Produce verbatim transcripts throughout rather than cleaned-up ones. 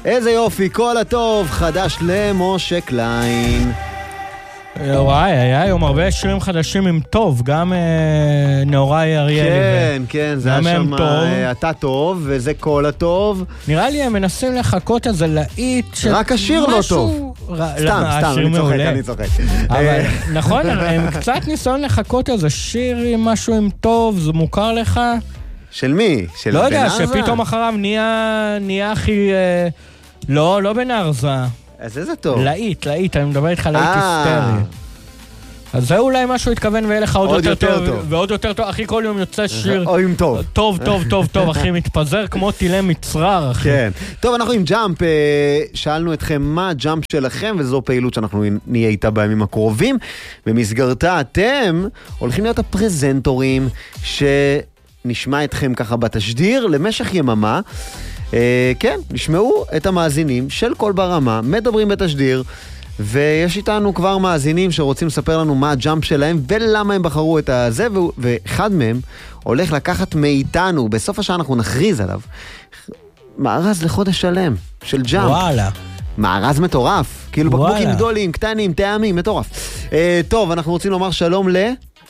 איזה יופי, כל הטוב, חדש למשה קליין. וואי, היה היום הרבה שירים חדשים עם טוב, גם נאורי אריאלי. כן, כן, זה היה שם אתה טוב, וזה כל הטוב. נראה לי הם מנסים לחכות איזה להיט רק השיר לא טוב. סתם, סתם, אני צוחק, אני צוחק. אבל נכון, הם קצת ניסיון לחכות איזה שיר עם משהו עם טוב, זה מוכר לך? של מי? של לא יודע, שפתאום אחריו נהיה הכי... לא, לא בנערזה. אז איזה טוב. להיט, להיט, אני מדבר איתך להיט היסטרי. אז זה אולי משהו התכוון ויהיה לך עוד יותר טוב. ועוד יותר טוב, אחי, כל יום יוצא שיר. או עם טוב. טוב, טוב, טוב, טוב, אחי, מתפזר כמו טילי מצרר, אחי. כן. טוב, אנחנו עם ג'אמפ, שאלנו אתכם מה הג'אמפ שלכם, וזו פעילות שאנחנו נהיה איתה בימים הקרובים. במסגרתה אתם הולכים להיות הפרזנטורים שנשמע אתכם ככה בתשדיר למשך יממה. Uh, כן, נשמעו את המאזינים של כל ברמה, מדברים בתשדיר, ויש איתנו כבר מאזינים שרוצים לספר לנו מה הג'אמפ שלהם ולמה הם בחרו את הזה, ואחד מהם הולך לקחת מאיתנו, בסוף השעה אנחנו נכריז עליו, מארז לחודש שלם של ג'אמפ. וואלה. מארז מטורף, כאילו בקבוקים גדולים, קטנים, טעמים, מטורף. Uh, טוב, אנחנו רוצים לומר שלום ל...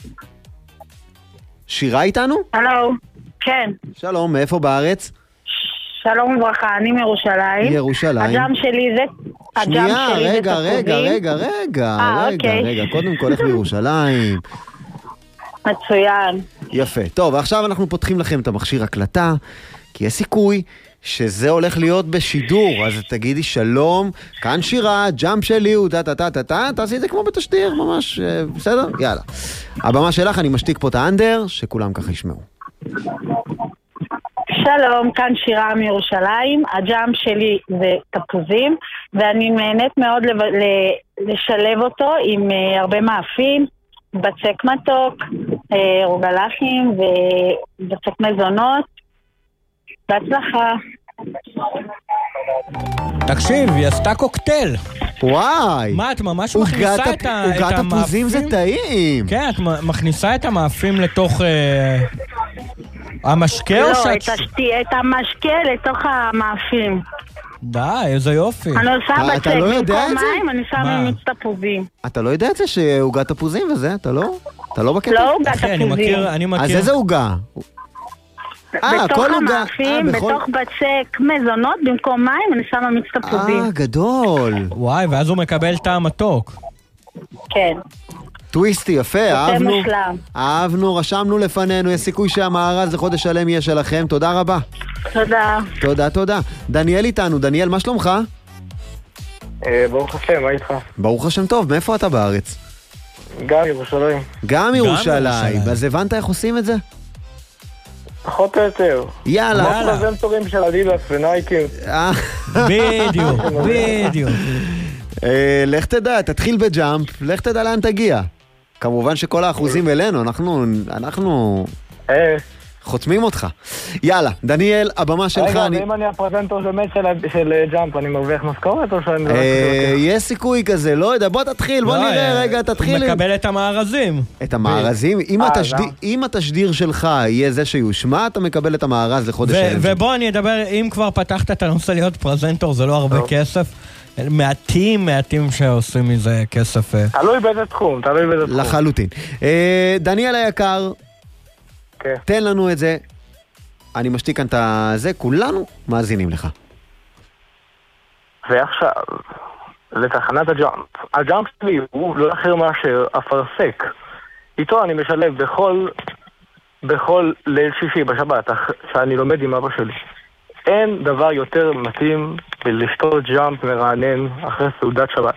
שירה איתנו? הלו, כן. שלום, מאיפה בארץ? שלום וברכה, אני מירושלים. ירושלים. הג'אם שלי זה... שנייה, רגע, רגע, רגע, רגע, רגע, רגע, קודם כל, איך בירושלים? מצוין. יפה. טוב, עכשיו אנחנו פותחים לכם את המכשיר הקלטה, כי יש סיכוי שזה הולך להיות בשידור, אז תגידי שלום, כאן שירה, ג'אמפ שלי, הוא טה-טה-טה-טה, תעשי את זה כמו בתשדיר, ממש, בסדר? יאללה. הבמה שלך, אני משתיק פה את האנדר, שכולם ככה ישמעו. שלום, כאן שירה מירושלים, הג'אם שלי זה תפוזים, ואני נהנית מאוד לשלב אותו עם הרבה מאפים, בצק מתוק, רוגלחים ובצק מזונות. בהצלחה. תקשיב, היא עשתה קוקטייל. וואי. מה, את ממש מכניסה את המאפים? עוגת תפוזים זה טעים. כן, את מכניסה את המאפים לתוך... המשקה או שאת... לא, את המשקה לתוך המאפים. די, איזה יופי. אני עושה בצק, במקום מים, אני שמה מיץ תפוזים. אתה לא יודע את זה שעוגת תפוזים וזה? אתה לא? אתה לא בקטע? לא עוגת תפוזים. אז איזה עוגה? בתוך המאפים, בתוך בצק מזונות, במקום מים, אני שמה מיץ תפוזים. אה, גדול. וואי, ואז הוא מקבל טעם מתוק. כן. טוויסטי, יפה, אהבנו, אהבנו, רשמנו לפנינו, יש סיכוי שהמארז לחודש שלם יהיה שלכם, תודה רבה. תודה. תודה, תודה. דניאל איתנו, דניאל, מה שלומך? ברוך השם, מה איתך? ברוך השם טוב, מאיפה אתה בארץ? גם ירושלים. גם ירושלים, אז הבנת איך עושים את זה? פחות או יותר. יאללה. כמו פרזנטורים של אדידס ונייקי. בדיוק, בדיוק. לך תדע, תתחיל בג'אמפ, לך תדע לאן תגיע. כמובן שכל האחוזים אלינו, אנחנו, אנחנו חותמים אותך. יאללה, דניאל, הבמה שלך. רגע, ואם אני הפרזנטור של ג'אמפ, אני מרוויח משכורת או שאני... יש סיכוי כזה, לא יודע, בוא תתחיל, בוא נראה, רגע, תתחיל. הוא מקבל את המארזים. את המארזים? אם התשדיר שלך יהיה זה שיושמע, אתה מקבל את המארז לחודש שלם. ובוא אני אדבר, אם כבר פתחת את הנושא להיות פרזנטור, זה לא הרבה כסף. מעטים, מעטים שעושים מזה כסף. תלוי באיזה תחום, תלוי באיזה תחום. לחלוטין. דניאל היקר, תן לנו את זה. אני משתיק כאן את זה, כולנו מאזינים לך. ועכשיו, לתחנת הג'אמפ. הג'אמפ שלי הוא לא אחר מאשר אפרסק. איתו אני משלב בכל, בכל ליל שישי בשבת, שאני לומד עם אבא שלי. אין דבר יותר מתאים בלשתות ג'אמפ מרענן אחרי סעודת שבת.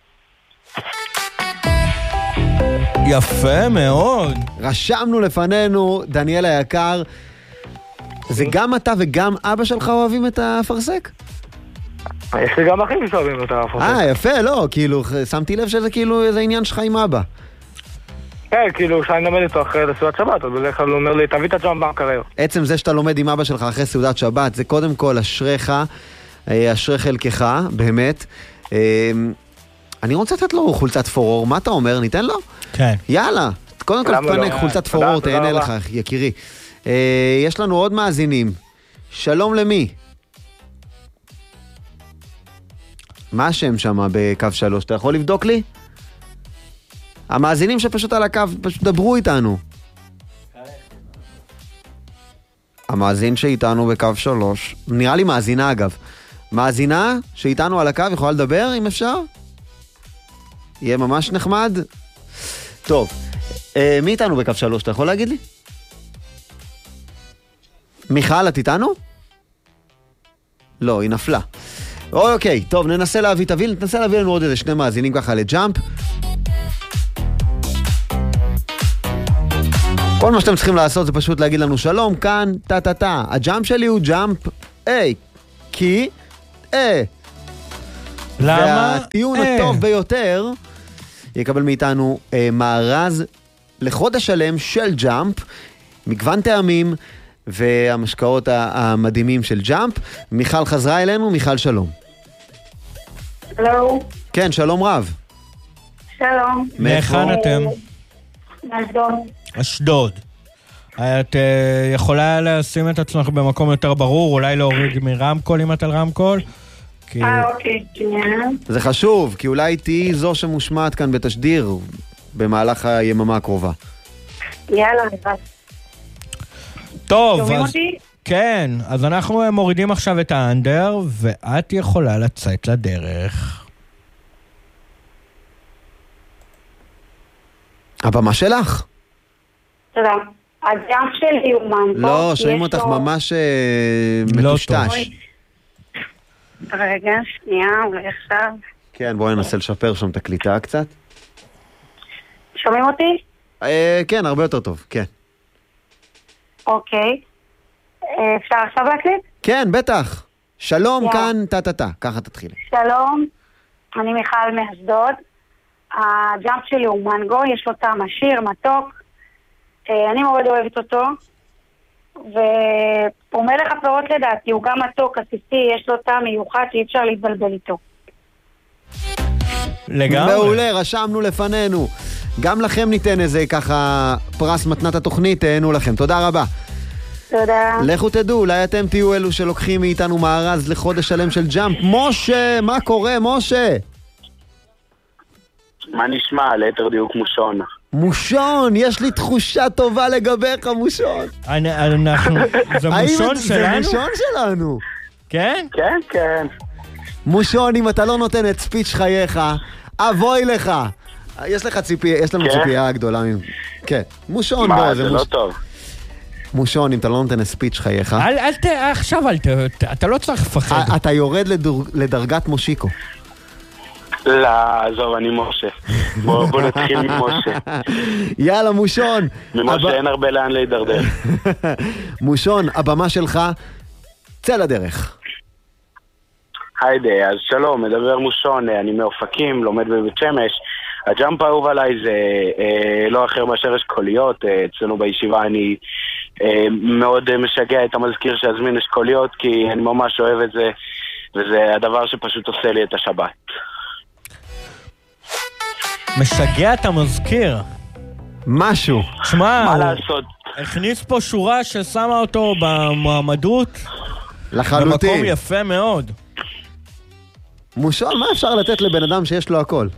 יפה מאוד. רשמנו לפנינו, דניאל היקר, זה גם אתה וגם אבא שלך אוהבים את האפרסק? יש לי גם אחים שאוהבים את האפרסק. אה, יפה, לא, כאילו, שמתי לב שזה כאילו איזה עניין שלך עם אבא. כן, כאילו, כשאני לומד איתו אחרי סעודת שבת, אז בדרך כלל הוא אומר לי, תביא את הג'אמפ במקרר. עצם זה שאתה לומד עם אבא שלך אחרי סעודת שבת, זה קודם כל אשריך, אשרי חלקך, באמת. אני רוצה לתת לו חולצת פורור, מה אתה אומר? ניתן לו? כן. יאללה, קודם כל תפנק חולצת פורור, תהנה לך, יקירי. יש לנו עוד מאזינים. שלום למי? מה השם שם בקו שלוש? אתה יכול לבדוק לי? המאזינים שפשוט על הקו, פשוט דברו איתנו. המאזין שאיתנו בקו שלוש, נראה לי מאזינה אגב. מאזינה שאיתנו על הקו יכולה לדבר אם אפשר? יהיה ממש נחמד. טוב, אה, מי איתנו בקו שלוש? אתה יכול להגיד לי? מיכל, את איתנו? לא, היא נפלה. אוקיי, טוב, ננסה להביא, תביא, ננסה להביא לנו עוד איזה שני מאזינים ככה לג'אמפ. כל מה שאתם צריכים לעשות זה פשוט להגיד לנו שלום, כאן, טה טה טה. הג'אמפ שלי הוא ג'אמפ A, כי A. למה? והטיעון הטוב ביותר יקבל מאיתנו אה, מארז לחודש שלם של ג'אמפ, מגוון טעמים והמשקעות המדהימים של ג'אמפ. מיכל חזרה אלינו, מיכל שלום. שלום. כן, שלום רב. שלום. מהיכן אתם? מאשדוד. אשדוד. את uh, יכולה לשים את עצמך במקום יותר ברור, אולי להוריד מרמקול אם את על רמקול? כי... אה, אוקיי, כן. זה חשוב, כי אולי תהי זו שמושמעת כאן בתשדיר במהלך היממה הקרובה. יאללה, נבד. טוב, שומעים אז... אותי? כן, אז אנחנו מורידים עכשיו את האנדר, ואת יכולה לצאת לדרך. הבמה שלך. תודה. הג'אמפ שלי הוא מנגו. לא, שומעים אותך לו... ממש מטושטש. רגע, שנייה, אולי עכשיו. כן, בואי ננסה לשפר שם את הקליטה קצת. שומעים אותי? אה, כן, הרבה יותר טוב, כן. אוקיי. אפשר עכשיו להקליט? כן, בטח. שלום, Yeah. כאן, טה-טה-טה. ככה תתחילי. שלום, אני מיכל מאשדוד. הג'אמפ שלי הוא מנגו, יש לו טעם עשיר, מתוק. אני מאוד אוהבת אותו. והוא מלך הפירות לדעתי, הוא גם מתוק, עסיסי, יש לו טעם מיוחד שאי אפשר להתבלבל איתו. לגמרי. מעולה, רשמנו לפנינו. גם לכם ניתן איזה ככה פרס מתנת התוכנית, תהנו לכם. תודה רבה. תודה. לכו תדעו, אולי אתם תהיו אלו שלוקחים מאיתנו מארז לחודש שלם של ג'אמפ. משה, מה קורה, משה? מה נשמע? ליתר דיוק מושון. מושון, יש לי תחושה טובה לגביך, מושון. אני, אנחנו, זה מושון שלנו? זה מושון שלנו. כן? כן, כן. מושון, אם אתה לא נותן את ספיץ' חייך, אבוי לך. יש לך ציפייה, יש לנו כן? ציפייה גדולה. כן, מושון, מה, בוא, זה, זה לא מוש... טוב. מושון, אם אתה לא נותן את ספיץ' חייך. אל, אל ת... עכשיו אל ת... אתה לא צריך לפחד. אתה יורד לדר... לדרגת מושיקו. לא, עזוב, אני משה. בוא, בוא נתחיל ממשה. יאללה, מושון. ממשה אין הרבה לאן להידרדר. מושון, הבמה שלך, צא לדרך. היידה, אז שלום, מדבר מושון, אני מאופקים, לומד בבית שמש. הג'אמפ האהוב עליי זה אה, לא אחר מאשר אשכוליות. אה, אצלנו בישיבה אני אה, מאוד משגע את המזכיר שיזמין אשכוליות, כי אני ממש אוהב את זה, וזה הדבר שפשוט עושה לי את השבת. משגע את המזכיר. משהו. שמע, מה הוא לעשות? הכניס פה שורה ששמה אותו במועמדות. לחלוטין. במקום יפה מאוד. מושון, מה אפשר לתת לבן אדם שיש לו הכל?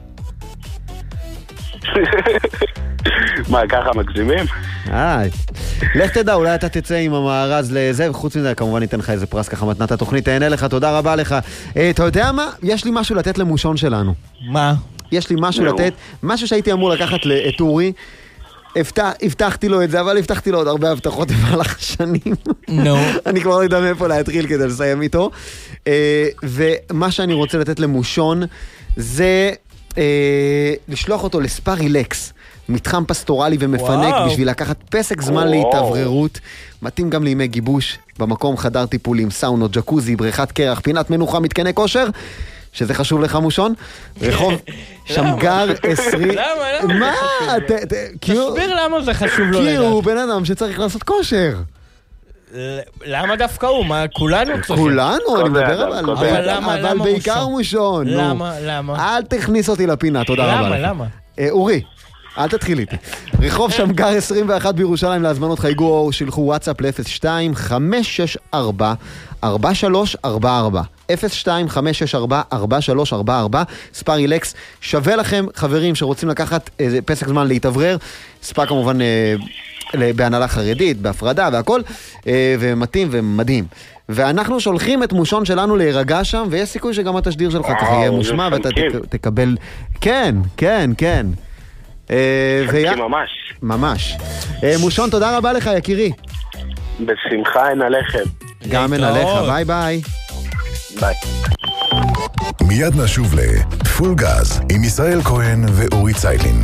מה, ככה מגזימים? אה, לך תדע, אולי אתה תצא עם המארז לזה, וחוץ מזה כמובן ניתן לך איזה פרס ככה מתנת התוכנית, תהנה לך, תודה רבה לך. אה, אתה יודע מה? יש לי משהו לתת למושון שלנו. מה? יש לי משהו לתת, משהו שהייתי אמור לקחת את אורי, הבטחתי לו את זה, אבל הבטחתי לו עוד הרבה הבטחות במהלך השנים. נו. אני כבר לא יודע מאיפה להתחיל כדי לסיים איתו. ומה שאני רוצה לתת למושון, זה לשלוח אותו לספא רילקס. מתחם פסטורלי ומפנק בשביל לקחת פסק זמן להתאווררות. מתאים גם לימי גיבוש, במקום חדר טיפולים, סאונות, ג'קוזי, בריכת קרח, פינת מנוחה, מתקני כושר. שזה חשוב לך, מושון? רחוב שמגר עשרים... למה? מה? תסביר למה זה חשוב לו לדעת. כי הוא בן אדם שצריך לעשות כושר. למה דווקא הוא? מה, כולנו צריכים? כולנו, אני מדבר על... אבל בעיקר מושון. למה? למה? אל תכניס אותי לפינה, תודה רבה. למה? למה? אורי, אל תתחיל איתי. רחוב שמגר עשרים ואחת בירושלים, להזמנות חייגו או שילחו וואטסאפ ל-אפס שתיים חמש שש ארבע ארבע שלוש ארבע ארבע. אפס שתיים חמש שש ארבע ארבע שלוש ארבע ארבע. ספא רילקס. שווה לכם, חברים שרוצים לקחת איזה פסק זמן להתאוורר. ספא כמובן בהנהלה חרדית, בהפרדה והכל, ומתאים ומדהים. ואנחנו שולחים את מושון שלנו להירגע שם, ויש סיכוי שגם התשדיר שלך ככה יהיה מושמע, ואתה תקבל... כן, כן, כן. חלקי ממש. ממש. מושון, תודה רבה לך, יקירי. בשמחה, אין עליכם. גם אין עליך, ביי ביי. ביי. מיד נשוב לפול גז, עם ישראל כהן ואורי ציילין.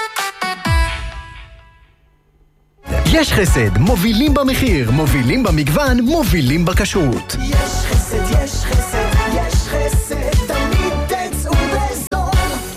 יש חסד, מובילים במחיר, מובילים במגוון, מובילים בכשרות. יש חסד, יש חסד, יש חסד, תמיד תצאו באזור.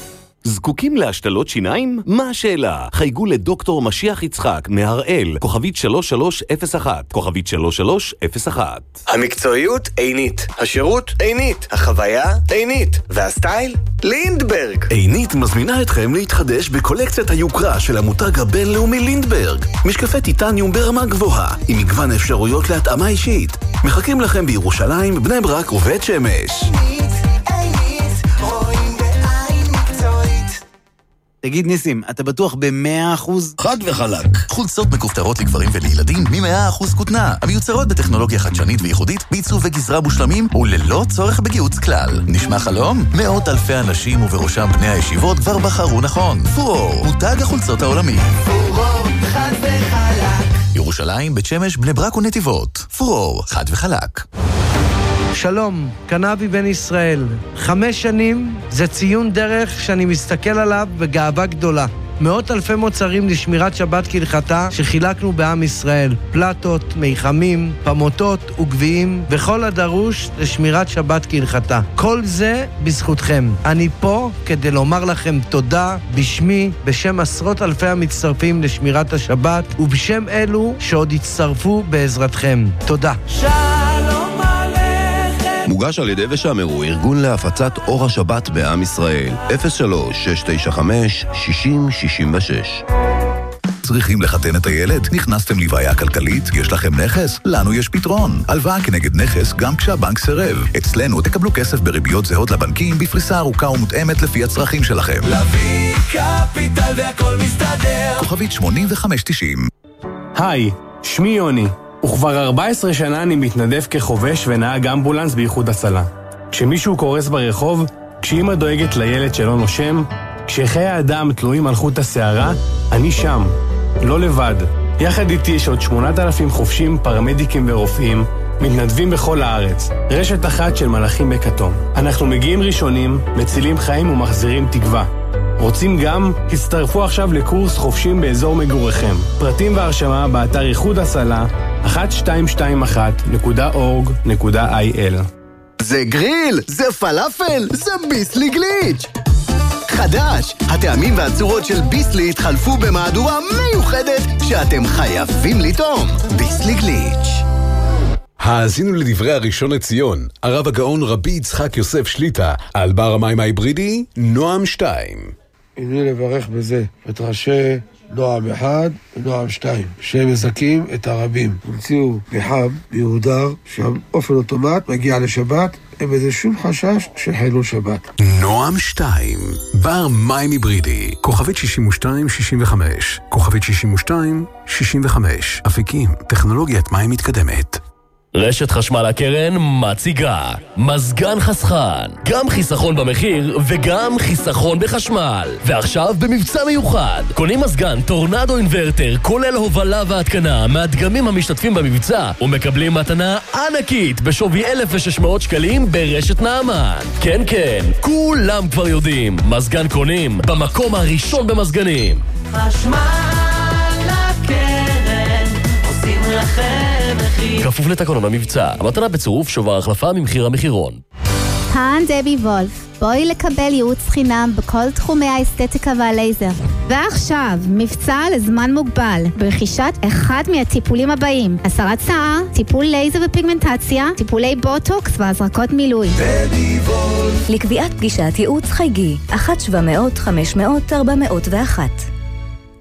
זקוקים להשתלות שיניים? מה השאלה? חייגו לדוקטור משיח יצחק מהראל, כוכבית שלוש שלוש אפס אחת, כוכבית שלוש שלוש אפס אחת. המקצועיות עינית, השירות עינית, החוויה עינית, והסטייל לינדברג. עינית מזמינה אתכם להתחדש בקולקציית היוקרה של המותג הבינלאומי לינדברג. משקפי טיטניום ברמה גבוהה, עם מגוון אפשרויות להתאמה אישית. מחכים לכם בירושלים, בני ברק ובית שמש. עינית, עינית, רואים בעין מקצועית. תגיד ניסים, אתה בטוח ב-מאה אחוז? חד וחלק. חולצות מכופתרות לגברים ולילדים מ-מאה אחוז כותנה, המיוצרות בטכנולוגיה חדשנית וייחודית, בעיצוב וגזרה מושלמים וללא צורך בגיהוץ כלל. נשמע חלום? מאות אלפי אנשים ובראשם בני הישיבות כבר בחרו נכון. פורור, מותג החולצות העולמי. פורור, חד וחלק. ירושלים, בית שמש, בני ברק ונתיבות. פורור, חד וחלק. שלום, קנאבי בן ישראל. חמש שנים זה ציון דרך שאני מסתכל עליו בגאווה גדולה. מאות אלפי מוצרים לשמירת שבת כהלכתה שחילקנו בעם ישראל. פלטות, מיחמים, פמוטות וגביעים וכל הדרוש לשמירת שבת כהלכתה. כל זה בזכותכם. אני פה כדי לומר לכם תודה בשמי, בשם עשרות אלפי המצטרפים לשמירת השבת ובשם אלו שעוד יצטרפו בעזרתכם. תודה. שלום עליכם. מוגש על ידי ושמרו, ארגון להפצת אור השבת בעם ישראל. אפס שלוש שש תשע חמש שישים שישים ושש. צריכים לחתן את הילד? נכנסתם לבעיה כלכלית? יש לכם נכס? לנו יש פתרון. הלוואה כנגד נכס גם כשהבנק סירב. אצלנו תקבלו כסף בריביות זהות לבנקים בפריסה ארוכה ומותאמת לפי הצרכים שלכם. להביא קפיטל והכל מסתדר. כוכבית שמונים וחמש תשעים. היי, שמי יוני. וכבר ארבע עשרה שנה אני מתנדב כחובש ונהג אמבולנס באיחוד הצלה. כשמישהו קורס ברחוב, כשאמא דואגת לילד שלא נושם, כשחיי האדם תלויים על חוט השערה, אני שם, לא לבד. יחד איתי יש עוד שמונת אלפים חובשים, פרמדיקים ורופאים, מתנדבים בכל הארץ. רשת אחת של מלאכים בכתום. אנחנו מגיעים ראשונים, מצילים חיים ומחזירים תקווה. רוצים גם? הצטרפו עכשיו לקורס חופשים באזור מגוריכם. פרטים והרשמה באתר איחוד הצלה אחת שתיים שתיים אחת נקודה אורג נקודה איי אל. זה גריל, זה פלאפל, זה ביסלי גליץ'. חדש, הטעמים והצורות של ביסלי התחלפו במהדורה מיוחדת שאתם חייבים לטעום. ביסלי גליץ'. האזינו לדברי הראשון לציון, הרב הגאון רבי יצחק יוסף שליטה, על בר המים ההיברידי, נועם שתיים. הנה לברך בזה את ראשי נועם אחד ונועם שתיים, שהם מזכים את הרבים. המציאו פחם מיהודר, שהאופן אוטומט מגיע לשבת, אין בזה שום חשש שחילול שבת. נועם שתיים, בר מים היברידי, כוכבית שישים ושתיים שישים וחמש, כוכבית שישים ושתיים שישים וחמש, אפיקים, טכנולוגיית מים מתקדמת. רשת חשמל הקרן מציגה מזגן חסכן, גם חיסכון במחיר וגם חיסכון בחשמל. ועכשיו במבצע מיוחד, קונים מזגן טורנדו אינברטר כולל הובלה והתקנה מהדגמים המשתתפים במבצע ומקבלים מתנה ענקית בשווי אלף ושש מאות שקלים ברשת נעמן. כן כן, כולם כבר יודעים, מזגן קונים במקום הראשון במזגנים. חשמל הקרן עושים לכם כפוף לתקנון המבצע. המתנה בצירוף שובר החלפה ממחיר המחירון. כאן דבי וולף. בואי לקבל ייעוץ חינם בכל תחומי האסתטיקה והלייזר. ועכשיו, מבצע לזמן מוגבל, ברכישת אחד מהטיפולים הבאים: הסרת שיער, טיפול לייזר ופיגמנטציה, טיפולי בוטוקס והזרקות מילוי. דבי וולף. לקביעת פגישת ייעוץ חייגי, אחת שבע מאות חמש מאות ארבע מאות ואחת.